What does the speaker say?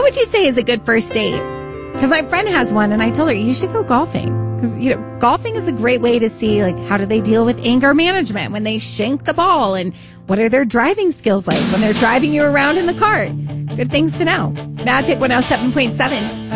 would you say is a good first date? Because my friend has one, and I told her, you should go golfing. Because, golfing is a great way to see, how do they deal with anger management when they shank the ball, and what are their driving skills like when they're driving you around in the cart? Good things to know. Magic 107.7.